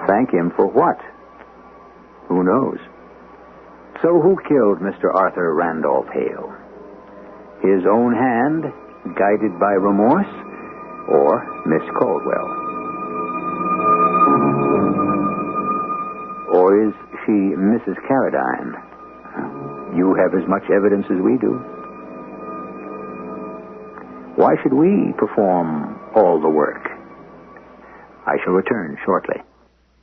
Thank him for what? Who knows? So who killed Mr. Arthur Randolph Hale? His own hand, guided by remorse, or Miss Caldwell? Or is she Mrs. Carradine? You have as much evidence as we do. Why should we perform all the work? I shall return shortly.